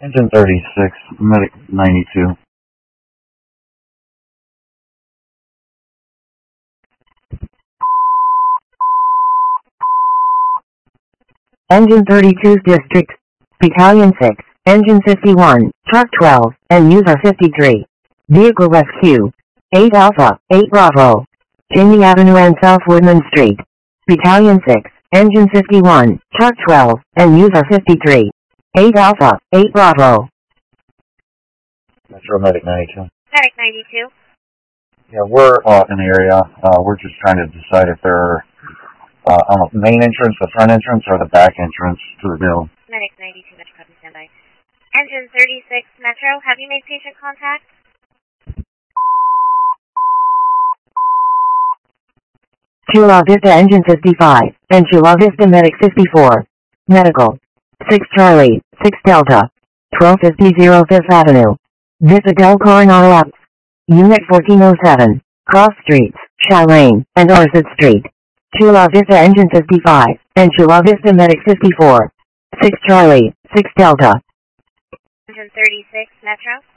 Engine 36, Medic 92. Engine 32's District, Battalion 6, Engine 51, Truck 12, and User 53. Vehicle Rescue. 8 Alpha, 8 Bravo. Cheney Avenue and South Woodman Street. Battalion 6, Engine 51, Truck 12, and User 53. 8 Alpha, 8 Bravo. Metro Medic 92. Medic 92. Yeah, we're in the area. We're just trying to decide if they're on the main entrance, the front entrance, or the back entrance to the building. Medic 92, Metro, copy, standby. Engine 36, Metro, have you made patient contact? Chula Vista Engine 55, and Chula Vista Medic 54. Medical. 6 Charlie, 6 Delta. 1250 Fifth Avenue. Vista del Coronado Apps. Unit 1407. Cross Streets, Cheyenne, and Orchard Street. Chula Vista Engine 55, and Chula Vista Medic 54. 6 Charlie, 6 Delta. Engine 36, Metro.